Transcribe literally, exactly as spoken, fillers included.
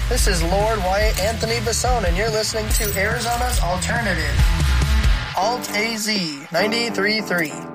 This is Lord Wyatt Anthony Basone, and you're listening to Arizona's Alternative. Alt A Z ninety-three point three.